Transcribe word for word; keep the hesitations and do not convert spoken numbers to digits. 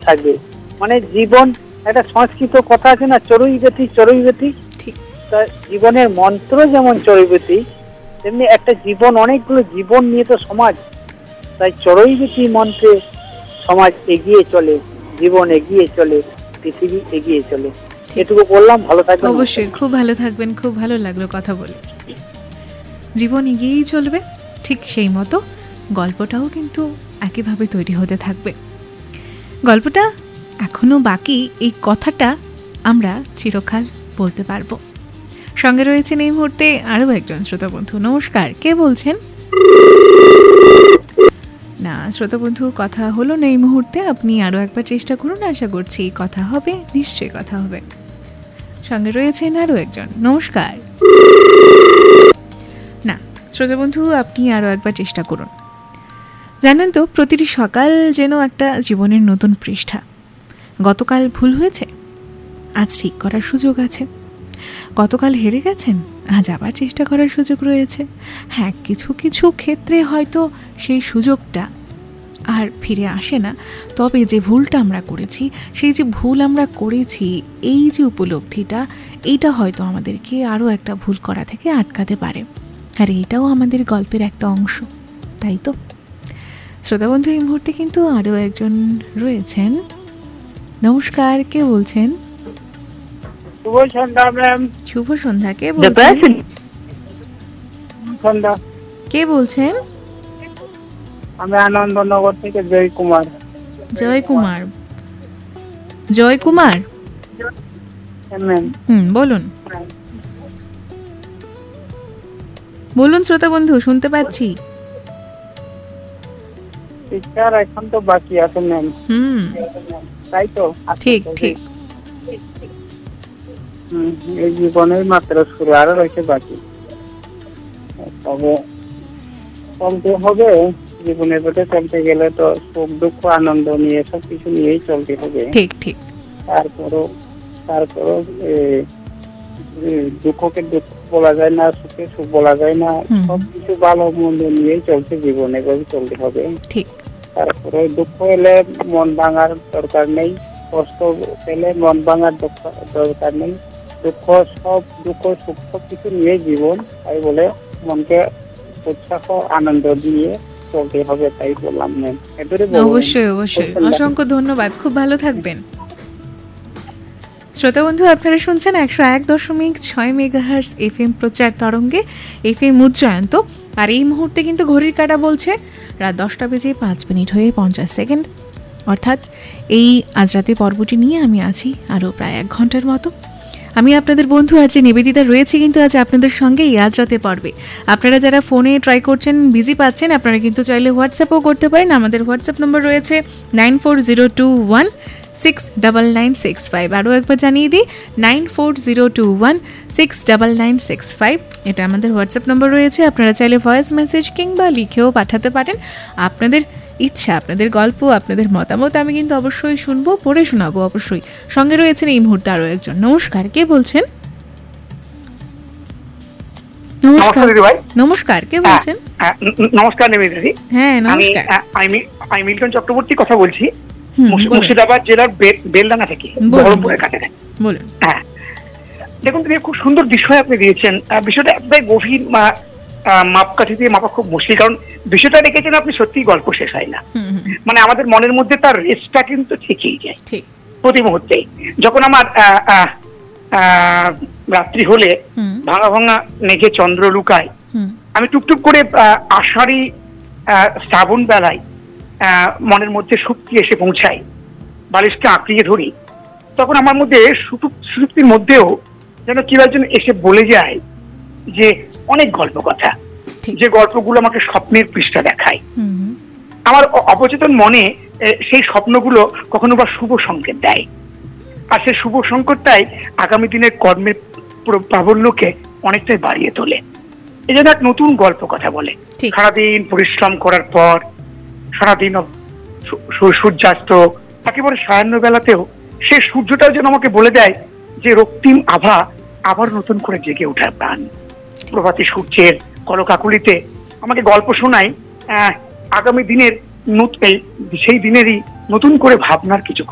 থাকবে। মানে জীবন একটা সংস্কৃত কথা আছে না, চরৈবেতি চরৈবেতি, তা জীবনের মন্ত্র যেমন চরৈবেতি, তেমনি একটা জীবন, অনেকগুলো জীবন নিয়ে তো সমাজ, তাই চরৈবেতি মন্ত্রে সমাজ এগিয়ে চলে, জীবন এগিয়ে চলে, পৃথিবী এগিয়ে চলে। এটুকু বললাম, ভালো থাকবেন। অবশ্যই, খুব ভালো থাকবেন, খুব ভালো লাগলো কথা বলে। জীবন এগিয়েই চলবে, ঠিক সেই মতো গল্পটাও কিন্তু একইভাবে তৈরি হতে থাকবে। গল্পটা এখনো বাকি, এই কথাটা আমরা চিরকাল বলতে পারবো। সঙ্গে রয়েছেন এই মুহূর্তে আরও একজন শ্রোতা বন্ধু। নমস্কার, কে বলছেন? না, শ্রোতা বন্ধু কথা হলো না এই মুহূর্তে। আপনি আরও একবার চেষ্টা করুন, আশা করছি কথা হবে, নিশ্চয়ই কথা হবে। সঙ্গে রয়েছেন আরও একজন। নমস্কার। না, শ্রোতা বন্ধু আপনি আরও একবার চেষ্টা করুন। জানেন তো, প্রতিটি সকাল যেন একটা জীবনের নতুন পৃষ্ঠা। গতকাল ভুল হয়েছে, আজ ঠিক করার সুযোগ আছে। গতকাল হেরে গেছেন, আজ আবার চেষ্টা করার সুযোগ রয়েছে। হ্যাঁ, কিছু কিছু ক্ষেত্রে হয়তো সেই সুযোগটা আর ফিরে আসে না, তবে যে ভুলটা আমরা করেছি, সেই যে ভুল আমরা করেছি, এই যে উপলব্ধিটা, এইটা হয়তো আমাদেরকে আরও একটা ভুল করা থেকে আটকাতে পারে। আর এইটাও আমাদের গল্পের একটা অংশ, তাই তো? শ্রোতা বন্ধু, এই মুহূর্তে কিন্তু আরও একজন রয়েছেন। নমস্কার, কে বলছেন? শুভ সন্ধ্যা ম্যাম। শুভ সন্ধ্যা, কে বলছেন? সন্ধ্যা, কে বলছেন? আমি আনন্দনগর থেকে জয় কুমার। জয় কুমার, জয় কুমার, হুম বলুন বলুন শ্রোতা বন্ধু, শুনতে পাচ্ছি। শিক্ষার এখন তো বাকি আছে ম্যাম। হুম, তাই তো? ঠিক ঠিক। হুম, এই জীবনের মাত্র শুরু, আরো রয়েছে বাকি। তবে চলতে হবে, জীবনের পথে চলতে গেলে তো সুখ দুঃখ আনন্দ নিয়ে সবকিছু নিয়েই চলতে হবে। ঠিক ঠিক। তারপরও তারপরও দুঃখকে দুঃখ বলা যায় না, সুখে সুখ বলা যায় না, সবকিছু ভালো মন্দ নিয়েই চলছে জীবন, এভাবে চলতে হবে। ঠিক। তারপরে দুঃখ এলে মন ভাঙার দরকার নেই, কষ্ট পেলে মন ভাঙার দরকার নেই। দুঃখ সব দুঃখ সুখ সবকিছু নিয়ে জীবন, তাই বলে মনকে উৎসাহ আনন্দ দিয়ে চলতে হবে, তাই বললাম। অবশ্যই অবশ্যই, অসংখ্য ধন্যবাদ, খুব ভালো থাকবেন। শ্রোতা বন্ধু, আপনারা শুনছেন একশো এক দশমিক ছয় মেগাহার্টজ এফ এম প্রচার তরঙ্গে এফ এম উজ্জয়ন্ত। আর এই মুহূর্তে কিন্তু ঘড়ির কাঁটা বলছে রাত দশটা বেজে পাঁচ মিনিট হয়ে পঞ্চাশ সেকেন্ড। অর্থাৎ এই আজ রাতে পর্বটি নিয়ে আমি আছি আরও প্রায় এক ঘন্টার মতো। আমি আপনাদের বন্ধু আর যে নিবেদিতা রয়েছে কিন্তু আজ আপনাদের সঙ্গে এই আজ রাতে পর্বে। আপনারা যারা ফোনে ট্রাই করছেন, বিজি পাচ্ছেন, আপনারা কিন্তু চাইলে হোয়াটসঅ্যাপও করতে পারেন। আমাদের হোয়াটসঅ্যাপ নম্বর রয়েছে nine four zero two one six double nine six five. আরও একবার জানিয়ে দিই, nine four zero two one six double nine six five, এটা আমাদের হোয়াটসঅ্যাপ নম্বর রয়েছে। আপনারা চাইলে ভয়েস মেসেজ কিংবা লিখেও পাঠাতে পারেন আপনাদের ইচ্ছা, আপনাদের গল্প, আপনাদের মতামত আমি কিন্তু অবশ্যই শুনবো, পড়ে শোনাবো অবশ্যই। সঙ্গে রয়েছেন এই মুহূর্তে আরও একজন। নমস্কার, কে বলছেন? নমস্কার ভাই। নমস্কার, কে বলছেন? নমস্কার নিবেদিতা। হ্যাঁ নমস্কার, আমি আমি মিল্টন চক্রবর্তী কথা বলছি, মুর্শিদাবাদ জেলার বেলডাঙ্গা থেকে, বহরমপুরের কাছে। বলুন। হ্যাঁ, দেখুন তুমি খুব সুন্দর বিষয় আপনি দিয়েছেন। বিষয়টা একদম গভীর, মাপকাঠি দিয়ে মাপা খুব মুশকিল, কারণ বিষয়টা রেখেছেন আপনি, সত্যিই গল্প শেষ হয় না। মানে আমাদের মনের মধ্যে তার রেসটা কিন্তু থেকেই যায় প্রতি মুহূর্তে। যখন আমার রাত্রি হলে ভাঙা ভাঙা মেঘে চন্দ্র লুকায়, আমি টুকটুক করে আষাঢ়ি শ্রাবণ বেলায় মনের মধ্যে সুপ্তি এসে পৌঁছায়, বালিশকে আঁকড়িয়ে ধরি, তখন আমার মধ্যে সুপ্তির মধ্যেও যেন কেউ একজন এসে বলে যায় যে অনেক গল্প কথা, যে গল্পগুলো আমাকে স্বপ্নের পৃষ্ঠা দেখায়। আমার অবচেতন মনে সেই স্বপ্নগুলো কখনো বা শুভ সংকেত দেয়, আর সেই শুভ সংকেতটাই আগামী দিনের কর্মের প্রাবল্যকে অনেকটাই বাড়িয়ে তোলে। এই জন্য এক নতুন গল্প কথা বলে। সারাদিন পরিশ্রম করার পর, সারাদিন সূর্যাস্ত, একেবারে সায়াহ্ন বেলাতেও সে সূর্যটাও যেন আমাকে বলে দেয় যে রক্তিম আভা আবার নতুন করে জেগে ওঠার প্রাণ। প্রভাতী সূর্যের কলকাকুলিতে আমাকে গল্প শোনায় আগামী দিনের সেই দিনেরই নতুন করে ভাবনার কিছু